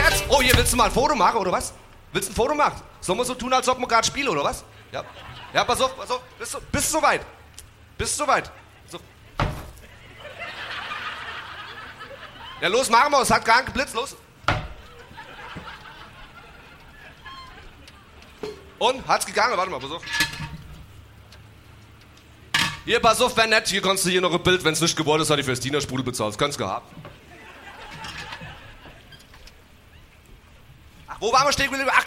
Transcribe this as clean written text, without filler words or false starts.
jetzt? Oh, hier, willst du mal ein Foto machen, oder was? Willst du ein Foto machen? Sollen wir so tun, als ob wir gerade spielen, oder was? Ja. Ja, pass auf. Bist du soweit? Bist du soweit? So. Ja, los, machen wir es. Hat gar geblitzt, los. Und? Hat's gegangen? Warte mal, pass auf. Hier, pass auf, wär nett. Hier kannst du hier noch ein Bild, wenn's nicht gewollt ist, hat ich fürs Dienersprudel bezahlt. Das kannst du gehabt. Ach, wo waren wir stehen geblieben? Ach,